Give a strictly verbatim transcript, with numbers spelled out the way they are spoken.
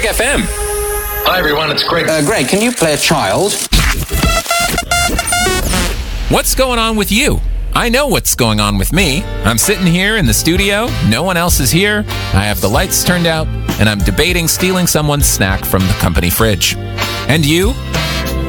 Classic F M. Hi, everyone. It's Greg. Uh, Greg, can you play a child? What's going on with you? I know what's going on with me. I'm sitting here in the studio. No one else is here. I have the lights turned out, and I'm debating stealing someone's snack from the company fridge. And you?